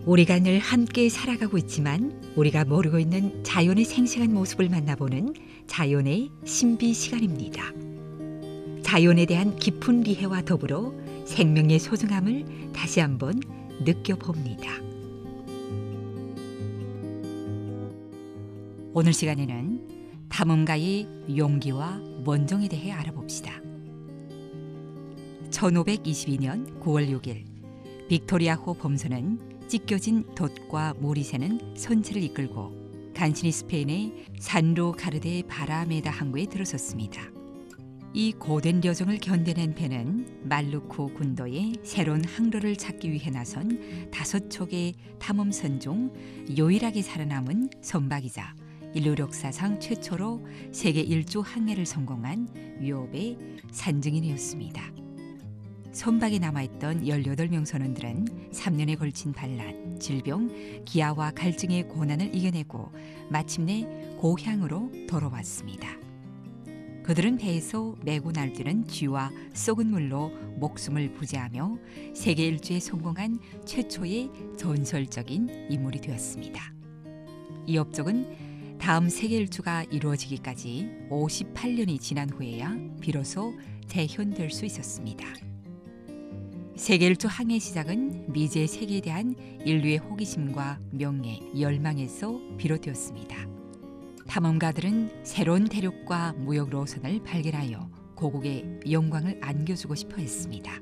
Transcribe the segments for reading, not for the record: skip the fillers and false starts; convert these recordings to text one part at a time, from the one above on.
우리가 늘 함께 살아가고 있지만 우리가 모르고 있는 자연의 생생한 모습을 만나보는 자연의 신비 시간입니다. 자연에 대한 깊은 이해와 더불어 생명의 소중함을 다시 한번 느껴봅니다. 오늘 시간에는 탐험가의 용기와 원정에 대해 알아봅시다. 1522년 9월 6일 빅토리아호 범선은 찢겨진 돛과 물이 새는 선체를 이끌고 간신히 스페인의 산로 가르데 바라메다 항구에 들어섰습니다. 이 고된 여정을 견뎌낸 배는 말루코 군도의 새로운 항로를 찾기 위해 나선 5척의 탐험선 중 유일하게 살아남은 선박이자 인류 역사상 최초로 세계 일주 항해를 성공한 위업의 산증인이었습니다. 선박에 남아있던 18명 선원들은 3년에 걸친 반란, 질병, 기아와 갈증의 고난을 이겨내고 마침내 고향으로 돌아왔습니다. 그들은 배에서 메고 날뛰는 쥐와 썩은 물로 목숨을 부지하며 세계 일주에 성공한 최초의 전설적인 인물이 되었습니다. 이 업적은 다음 세계 일주가 이루어지기까지 58년이 지난 후에야 비로소 재현될 수 있었습니다. 세계 일주 항해 시작은 미지의 세계에 대한 인류의 호기심과 명예, 열망에서 비롯되었습니다. 탐험가들은 새로운 대륙과 무역 로선을 발견하여 고국의 영광을 안겨주고 싶어 했습니다.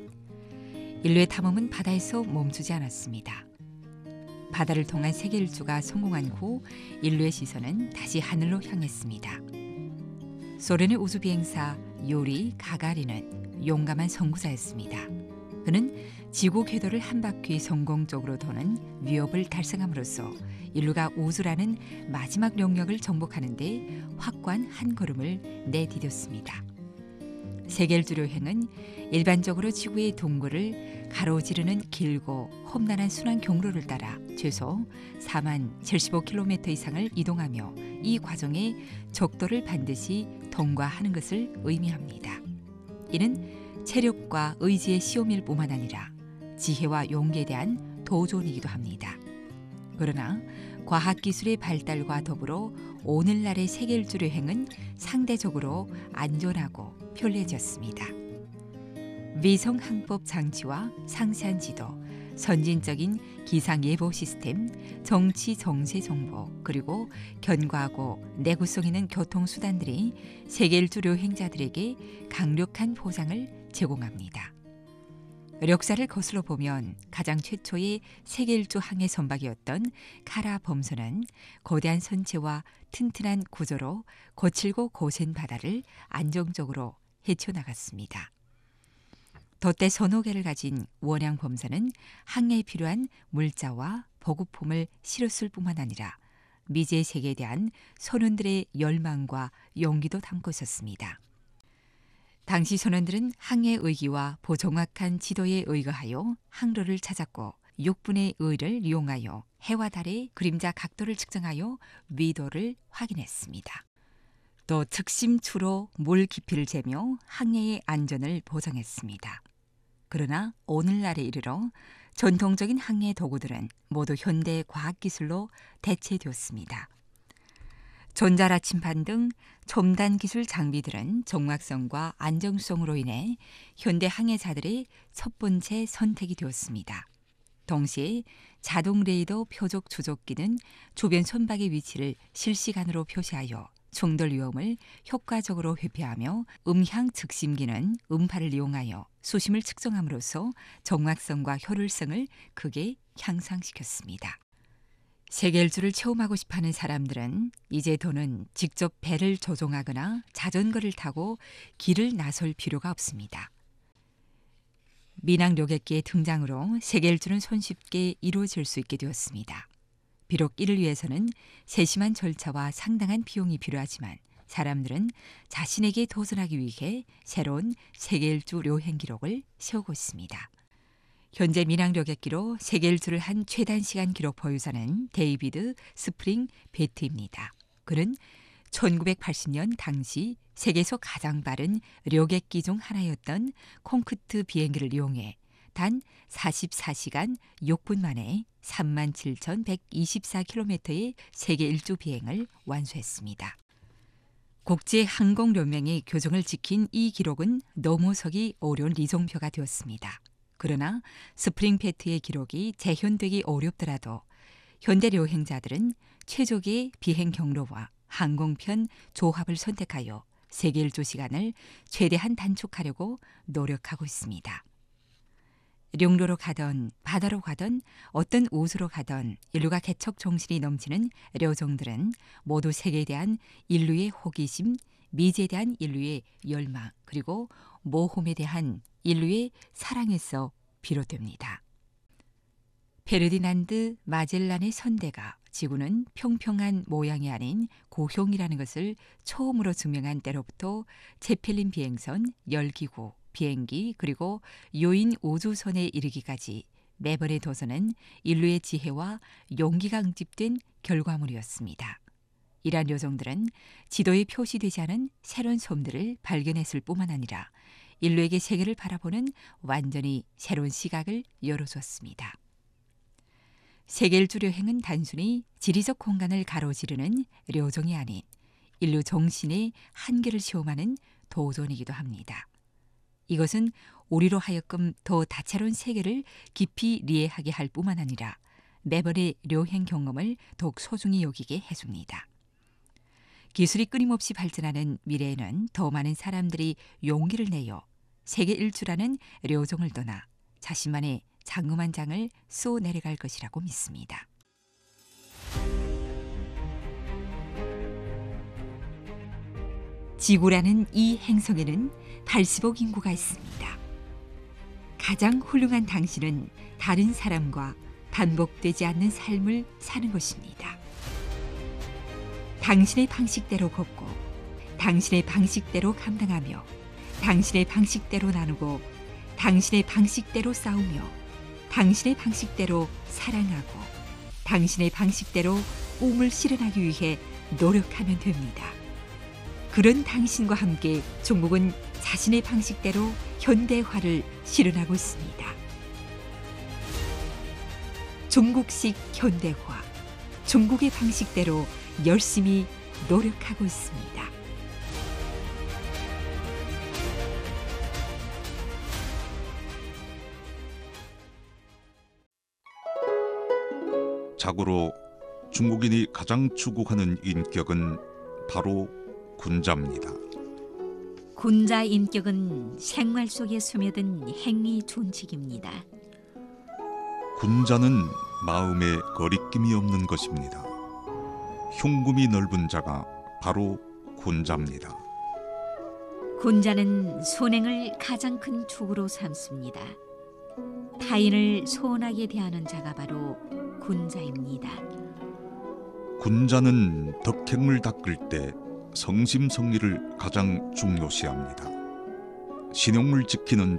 인류의 탐험은 바다에서 멈추지 않았습니다. 바다를 통한 세계 일주가 성공한 후 인류의 시선은 다시 하늘로 향했습니다. 소련의 우주비행사 유리 가가린은 용감한 선구자였습니다. 그는 지구 궤도를 한 바퀴 성공적으로 도는 위협을 달성함으로써 인류가 우주라는 마지막 영역을 정복하는 데 확고한 한 걸음을 내디뎠습니다. 세계 일주 여행은 일반적으로 지구의 동굴을 가로지르는 길고 험난한 순환 경로를 따라 최소 40,075km 이상을 이동하며 이 과정에 적도를 반드시 통과하는 것을 의미합니다. 이는 체력과 의지의 시험일 뿐만 아니라 지혜와 용기에 대한 도전이기도 합니다. 그러나 과학기술의 발달과 더불어 오늘날의 세계 일주 여행은 상대적으로 안전하고 편리해졌습니다. 위성 항법 장치와 상세한 지도, 선진적인 기상예보 시스템, 정치 정세 정보, 그리고 견고하고 내구성 있는 교통수단들이 세계 일주 여행자들에게 강력한 보상을 제공합니다. 역사를 거슬러 보면 가장 최초의 세계 일주 항해 선박이었던 카라 범선은 거대한 선체와 튼튼한 구조로 거칠고 고센 바다를 안정적으로 헤쳐나갔습니다. 돛대 서너 개를 가진 원양 범선은 항해에 필요한 물자와 보급품을 실었을 뿐만 아니라 미지의 세계에 대한 선원들의 열망과 용기도 담고 있었습니다. 당시 선원들은 항해 의기와 보정확한 지도에 의거하여 항로를 찾았고 육분의 의를 이용하여 해와 달의 그림자 각도를 측정하여 위도를 확인했습니다. 또 측심추로 물 깊이를 재며 항해의 안전을 보장했습니다. 그러나 오늘날에 이르러 전통적인 항해 도구들은 모두 현대 과학기술로 대체되었습니다. 전자라침판 등 첨단 기술 장비들은 정확성과 안정성으로 인해 현대 항해자들의 첫 번째 선택이 되었습니다. 동시에 자동 레이더 표적 추적기는 주변 선박의 위치를 실시간으로 표시하여 충돌 위험을 효과적으로 회피하며 음향 즉심기는 음파를 이용하여 수심을 측정함으로써 정확성과 효율성을 크게 향상시켰습니다. 세계 일주를 체험하고 싶어하는 사람들은 이제 더는 직접 배를 조종하거나 자전거를 타고 길을 나설 필요가 없습니다. 민항 여객기의 등장으로 세계 일주는 손쉽게 이루어질 수 있게 되었습니다. 비록 이를 위해서는 세심한 절차와 상당한 비용이 필요하지만 사람들은 자신에게 도전하기 위해 새로운 세계 일주 여행 기록을 세우고 있습니다. 현재 민항 여객기로 세계 일주를 한 최단시간 기록 보유자는 데이비드 스프링 베트입니다. 그는 1980년 당시 세계에서 가장 빠른 여객기 중 하나였던 콩크트 비행기를 이용해 단 44시간 6분 만에 37,124km의 세계 일주 비행을 완수했습니다. 국제항공연맹의 교정을 지킨 이 기록은 넘어서기 어려운 리종표가 되었습니다. 그러나 스프링페트의 기록이 재현되기 어렵더라도 현대 여행자들은 최적의 비행 경로와 항공편 조합을 선택하여 세계 일주 시간을 최대한 단축하려고 노력하고 있습니다. 룡로로 가던 바다로 가던 어떤 우주로 가던 인류가 개척 정신이 넘치는 려종들은 모두 세계에 대한 인류의 호기심, 미지에 대한 인류의 열망, 그리고 모험에 대한 인류의 사랑에서 비롯됩니다. 페르디난드 마젤란의 선대가 지구는 평평한 모양이 아닌 고형이라는 것을 처음으로 증명한 때로부터 제펠린 비행선, 열기구, 비행기, 그리고 요인 우주선에 이르기까지 매번의 도전은 인류의 지혜와 용기가 응집된 결과물이었습니다. 이러한 요정들은 지도에 표시되지 않은 새로운 섬들을 발견했을 뿐만 아니라 인류에게 세계를 바라보는 완전히 새로운 시각을 열어주었습니다. 세계 일주 여행은 단순히 지리적 공간을 가로지르는 려종이 아닌 인류 정신의 한계를 시험하는 도전이기도 합니다. 이것은 우리로 하여금 더 다채로운 세계를 깊이 이해하게 할 뿐만 아니라 매번의 여행 경험을 더욱 소중히 여기게 해줍니다. 기술이 끊임없이 발전하는 미래에는 더 많은 사람들이 용기를 내어 세계 일주라는 려종을 떠나 자신만의 장엄한 장을 쏘 내려갈 것이라고 믿습니다. 지구라는 이 행성에는 80억 인구가 있습니다. 가장 훌륭한 당신은 다른 사람과 반복되지 않는 삶을 사는 것입니다. 당신의 방식대로 걷고 당신의 방식대로 감당하며 당신의 방식대로 나누고 당신의 방식대로 싸우며 당신의 방식대로 사랑하고 당신의 방식대로 꿈을 실현하기 위해 노력하면 됩니다. 그런 당신과 함께 중국은 자신의 방식대로 현대화를 실현하고 있습니다. 중국식 현대화, 중국의 방식대로 열심히 노력하고 있습니다. 자고로 중국인이 가장 추구하는 인격은 바로 군자입니다. 군자 인격은 생활 속에 스며든 행위 준칙입니다. 군자는 마음에 거리낌이 없는 것입니다. 흉금이 넓은 자가 바로 군자입니다. 군자는 선행을 가장 큰 축으로 삼습니다. 타인을 소원하게 대하는 자가 바로 군자입니다. 군자는 덕행을 닦을 때 성심성의를 가장 중요시합니다. 신용을 지키는